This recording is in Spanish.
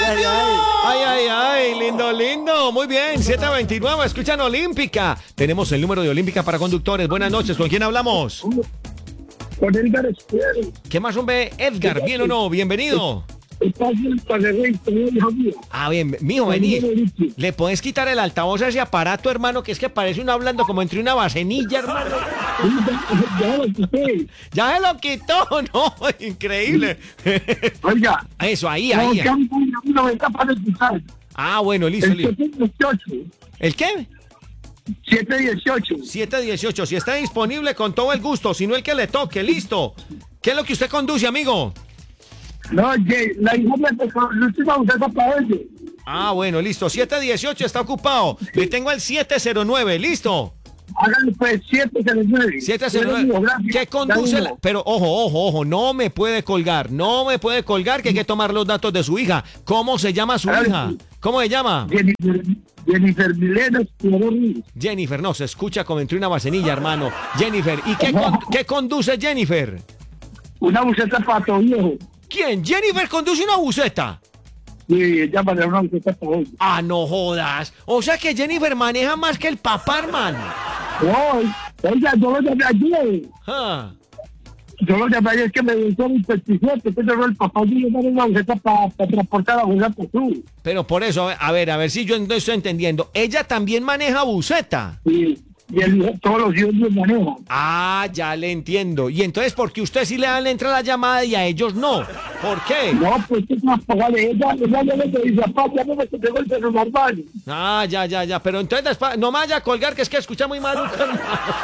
Ay, ay, ay, lindo, lindo. Muy bien, 729, escuchan Olímpica. Tenemos el número de Olímpica para conductores. Buenas noches, ¿con quién hablamos? Con Edgar Esquivel. ¿Qué más, hombre? Edgar, ¿bien o no? Bienvenido. Está bien, hijo mío. Ah, bien, mijo, vení. ¿Le podés quitar el altavoz a ese aparato, hermano? Que es que parece uno hablando como entre una vasenilla, hermano. Ya lo quité. Ya se lo quitó, ¿no? Increíble. Oiga. Eso, ahí. No es capaz de escuchar. Ah, bueno, listo, El listo. 718. ¿El qué? 718. 718, si está disponible con todo el gusto, si no el que le toque, listo. ¿Qué es lo que usted conduce, amigo? No, la hija me la última usada para ellos. Ah, bueno, listo. 718 está ocupado. Le tengo el 709, listo. Háganlo pues 709. 709. ¿Qué conduce? Pero ojo, no me puede colgar, que hay que tomar los datos de su hija. ¿Cómo se llama su hija? ¿Cómo se llama? Jennifer Milena. Jennifer, no, se escucha como entre una vasenilla, hermano. Jennifer, ¿y qué conduce Jennifer? Una buceta pato viejo. ¿Quién? ¿Jennifer conduce una buceta? Sí, ella maneja una buceta pato viejo. Ah, no jodas. O sea que Jennifer maneja más que el papá, hermano. No, oiga, yo lo llamé ayer. Ah. Yo lo llamé ayer que me dio un pesticida, que el papá mío me dio una buceta para transportar la buceta azul. Pero por eso, a ver si yo no estoy entendiendo. ¿Ella también maneja buceta? Sí. Y todos los días los manejan. Ah, ya le entiendo. Y entonces, ¿por qué usted sí le entra la llamada y a ellos no? ¿Por qué? No, pues es más paga de ella ya le dice, papá, ya no me tengo el celular, hermano. Ah, ya. Pero entonces, no me vaya a colgar, que es que escucha muy mal, hermano.